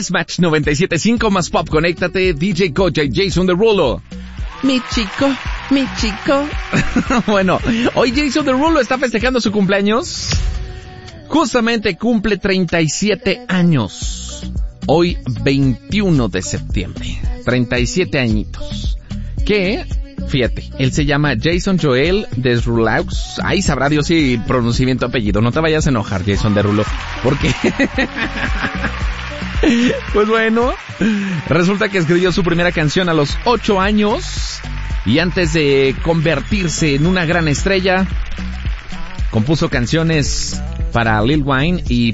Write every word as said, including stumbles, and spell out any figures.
Match noventa y siete punto cinco más pop, conéctate, D J Kocha y Jason Derulo. Mi chico, mi chico. Bueno, hoy Jason Derulo está festejando su cumpleaños. Justamente cumple treinta y siete años. Hoy veintiuno de septiembre. treinta y siete añitos. ¿Qué? Fíjate, él se llama Jason Joel Desrulaux. Ay, sabrá Dios si pronunciamiento apellido. No te vayas a enojar, Jason Derulo, porque... Pues bueno, resulta que escribió su primera canción a los ocho años y antes de convertirse en una gran estrella, compuso canciones para Lil Wayne y